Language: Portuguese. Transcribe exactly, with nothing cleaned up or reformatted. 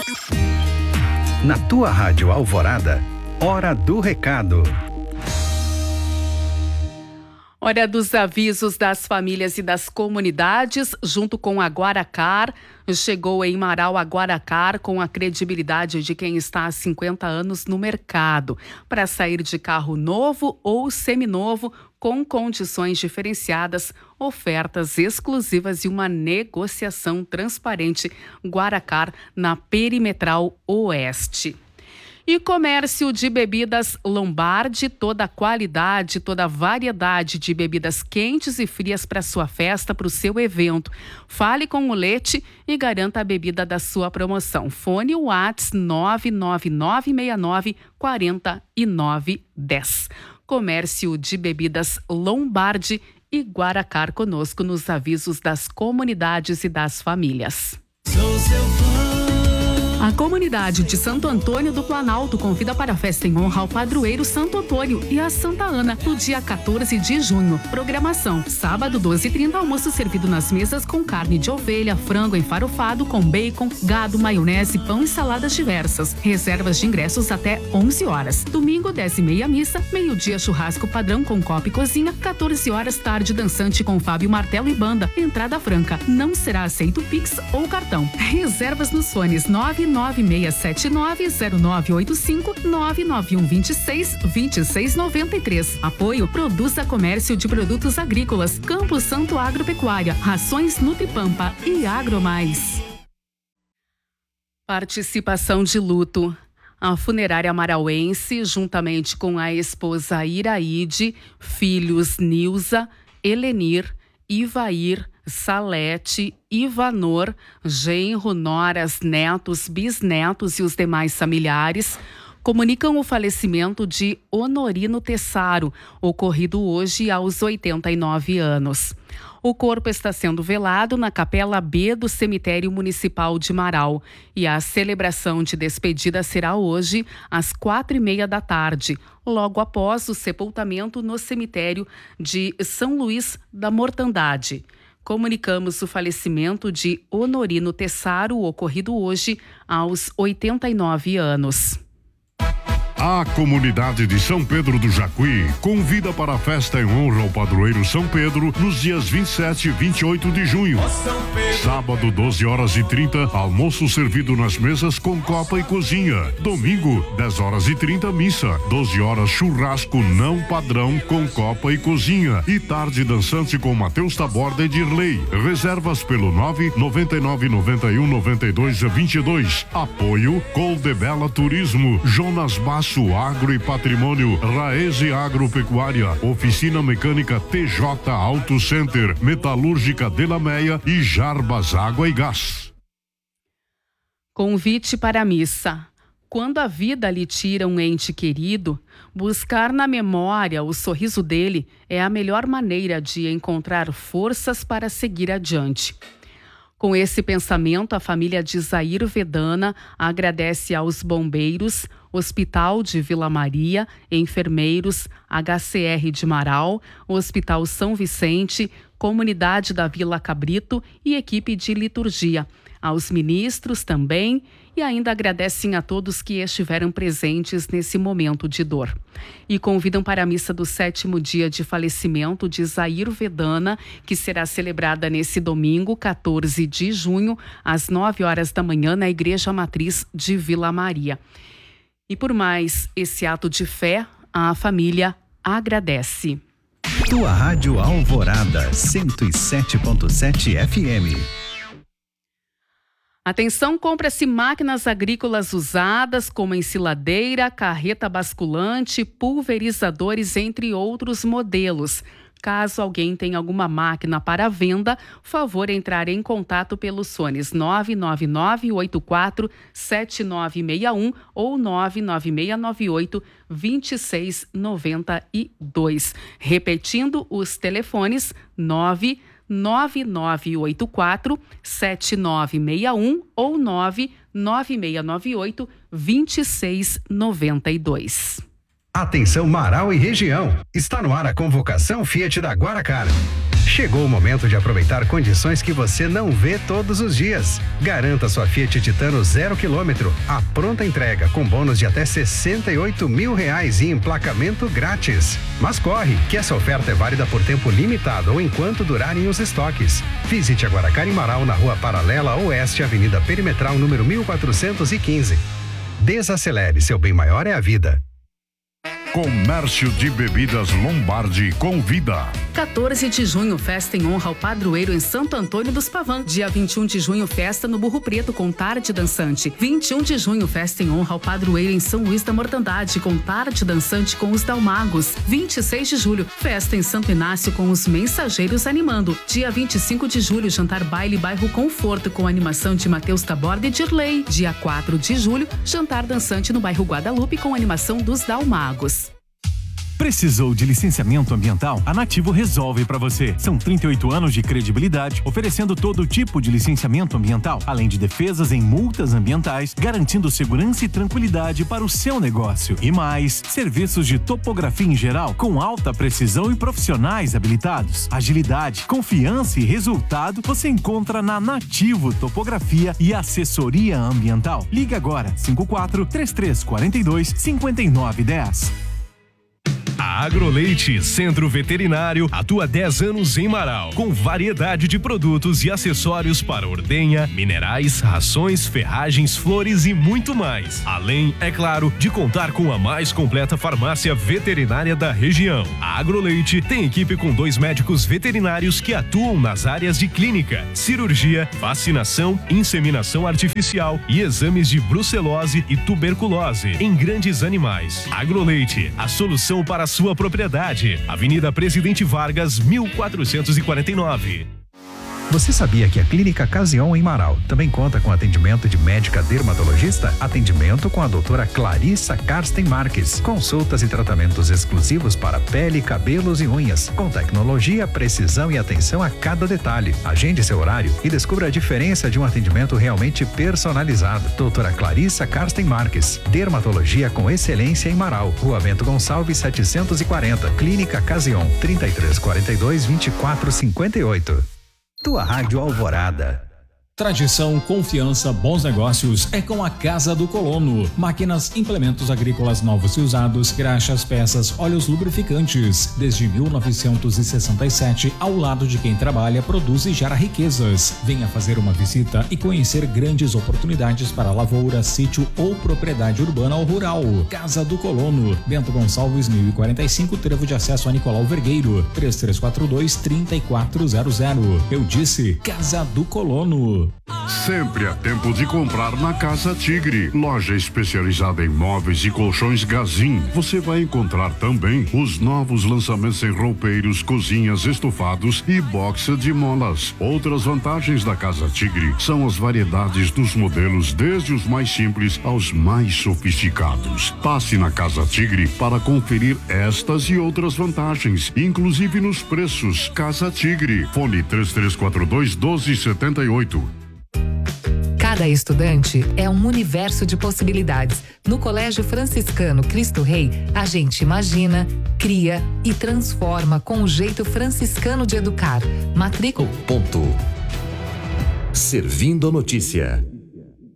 Na tua Rádio Alvorada, hora do recado. Hora dos avisos das famílias e das comunidades, junto com a Guaracar. Chegou em Marau a Guaracar com a credibilidade de quem está há cinquenta anos no mercado, para sair de carro novo ou seminovo, com condições diferenciadas, ofertas exclusivas e uma negociação transparente. Guaracar, na Perimetral Oeste. E comércio de bebidas Lombardi, toda a qualidade, toda a variedade de bebidas quentes e frias para sua festa, para o seu evento. Fale com o Leite e garanta a bebida da sua promoção. Fone WhatsApp nove nove nove seis nove quatro nove um zero. Comércio de bebidas Lombardi e Guaracar conosco nos avisos das comunidades e das famílias. Sou seu fã. A comunidade de Santo Antônio do Planalto convida para a festa em honra ao padroeiro Santo Antônio e a Santa Ana, no dia quatorze de junho. Programação: sábado, doze e trinta, almoço servido nas mesas com carne de ovelha, frango enfarofado com bacon, gado, maionese, pão e saladas diversas. Reservas de ingressos até onze horas. Domingo, dez e meia, missa. Meio-dia, churrasco padrão com copa e cozinha. quatorze horas, tarde dançante com Fábio Martelo e banda. Entrada franca. Não será aceito Pix ou cartão. Reservas nos fones nove nove seis sete nove zero nove oito cinco, nove nove um dois seis, dois seis nove três. Apoio: Produza Comércio de Produtos Agrícolas, Campo Santo Agropecuária, Rações Nutripampa e Agromais. Participação de luto. A funerária marauense, juntamente com a esposa Iraide, filhos Nilza, Helenir, Ivair, Salete, Ivanor, genro, noras, netos, bisnetos e os demais familiares, comunicam o falecimento de Honorino Tessaro, ocorrido hoje aos oitenta e nove anos. O corpo está sendo velado na Capela B do Cemitério Municipal de Marau e a celebração de despedida será hoje às quatro e meia da tarde, logo após o sepultamento no cemitério de São Luís da Mortandade. Comunicamos o falecimento de Honorino Tessaro, ocorrido hoje aos oitenta e nove anos. A comunidade de São Pedro do Jacuí convida para a festa em honra ao padroeiro São Pedro nos dias vinte e sete e vinte e oito de junho. Sábado, doze horas e trinta, almoço servido nas mesas com copa e cozinha. Domingo, dez horas e trinta, missa. doze horas, churrasco não padrão com copa e cozinha. E tarde dançante com Matheus Taborda e Dirley. Reservas pelo nove nove nove nove um nove dois vinte e dois. Apoio: Coldebella Turismo, Jonas Basso Agro e Patrimônio, Raese Agropecuária, Oficina Mecânica T J Auto Center, Metalúrgica Delameia e Jarbas Água e Gás. Convite para a missa. Quando a vida lhe tira um ente querido, buscar na memória o sorriso dele é a melhor maneira de encontrar forças para seguir adiante. Com esse pensamento, a família de Zair Vedana agradece aos bombeiros, Hospital de Vila Maria, enfermeiros, H C R de Marau, Hospital São Vicente, Comunidade da Vila Cabrito e equipe de liturgia. Aos ministros também, e ainda agradecem a todos que estiveram presentes nesse momento de dor. E convidam para a missa do sétimo dia de falecimento de Zair Vedana, que será celebrada nesse domingo, quatorze de junho, às nove horas da manhã, na Igreja Matriz de Vila Maria. E por mais esse ato de fé, a família agradece. Tua Rádio Alvorada, cento e sete ponto sete F M. Atenção, compra-se máquinas agrícolas usadas como ensiladeira, carreta basculante, pulverizadores, entre outros modelos. Caso alguém tenha alguma máquina para venda, favor entrar em contato pelos fones nove nove nove oito quatro sete nove seis um ou nove nove seis nove oito dois seis nove dois. Repetindo os telefones nove nove nove oito quatro sete nove seis um ou nove nove seis nove oito dois seis nove dois. Atenção Marau e região, está no ar a convocação Fiat da Guaracara. Chegou o momento de aproveitar condições que você não vê todos os dias. Garanta sua Fiat Titano zero quilômetro, a pronta entrega com bônus de até sessenta e oito mil reais e emplacamento grátis. Mas corre, que essa oferta é válida por tempo limitado ou enquanto durarem os estoques. Visite a Guaracara em Marau na Rua Paralela Oeste, Avenida Perimetral, número mil quatrocentos e quinze. Desacelere, seu bem maior é a vida. Comércio de Bebidas Lombardi convida. quatorze de junho, festa em honra ao padroeiro em Santo Antônio dos Pavãs. Dia vinte e um de junho, festa no Burro Preto com tarde dançante. vinte e um de junho, festa em honra ao padroeiro em São Luís da Mortandade com tarde dançante com os Dalmagos. vinte e seis de julho, festa em Santo Inácio com os Mensageiros animando. Dia vinte e cinco de julho, jantar baile bairro Conforto com animação de Matheus Taborda e Dirley. Dia quatro de julho, jantar dançante no bairro Guadalupe com animação dos Dalmagos. Precisou de licenciamento ambiental? A Nativo resolve para você. São trinta e oito anos de credibilidade, oferecendo todo tipo de licenciamento ambiental, além de defesas em multas ambientais, garantindo segurança e tranquilidade para o seu negócio. E mais, serviços de topografia em geral, com alta precisão e profissionais habilitados. Agilidade, confiança e resultado você encontra na Nativo Topografia e Assessoria Ambiental. Liga agora, cinco quatro, três três quatro dois, cinco nove um zero. A Agroleite Centro Veterinário atua há dez anos em Marau, com variedade de produtos e acessórios para ordenha, minerais, rações, ferragens, flores e muito mais. Além, é claro, de contar com a mais completa farmácia veterinária da região. A Agroleite tem equipe com dois médicos veterinários que atuam nas áreas de clínica, cirurgia, vacinação, inseminação artificial e exames de brucelose e tuberculose em grandes animais. Agroleite, a solução para a sua propriedade. Avenida Presidente Vargas, mil quatrocentos e quarenta e nove. Você sabia que a Clínica Casion em Marau também conta com atendimento de médica dermatologista? Atendimento com a doutora Clarissa Karsten Marques. Consultas e tratamentos exclusivos para pele, cabelos e unhas. Com tecnologia, precisão e atenção a cada detalhe. Agende seu horário e descubra a diferença de um atendimento realmente personalizado. Doutora Clarissa Karsten Marques. Dermatologia com excelência em Marau. Rua Bento Gonçalves setecentos e quarenta. Clínica Casion. trinta e três quarenta e dois, vinte e quatro cinquenta e oito. Tua Rádio Alvorada. Tradição, confiança, bons negócios é com a Casa do Colono. Máquinas, implementos agrícolas novos e usados, graxas, peças, óleos lubrificantes. Desde mil novecentos e sessenta e sete, ao lado de quem trabalha, produz e gera riquezas. Venha fazer uma visita e conhecer grandes oportunidades para lavoura, sítio ou propriedade urbana ou rural. Casa do Colono. Bento Gonçalves, mil e quarenta e cinco, trevo de acesso a Nicolau Vergueiro. três três quatro dois, três quatro zero zero. Eu disse Casa do Colono. Sempre é tempo de comprar na Casa Tigre, loja especializada em móveis e colchões Gazin. Você vai encontrar também os novos lançamentos em roupeiros, cozinhas, estofados e boxa de molas. Outras vantagens da Casa Tigre são as variedades dos modelos, desde os mais simples aos mais sofisticados. Passe na Casa Tigre para conferir estas e outras vantagens, inclusive nos preços. Casa Tigre, fone três três quatro dois, um dois sete oito. Cada estudante é um universo de possibilidades. No Colégio Franciscano Cristo Rei, a gente imagina, cria e transforma com o jeito franciscano de educar. Matrícula. Ponto. Servindo a notícia.